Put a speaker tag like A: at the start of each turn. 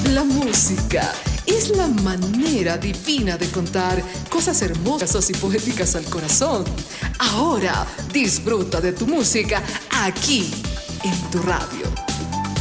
A: La música es la manera divina de contar cosas hermosas y poéticas al corazón. Ahora disfruta de tu música aquí en tu radio.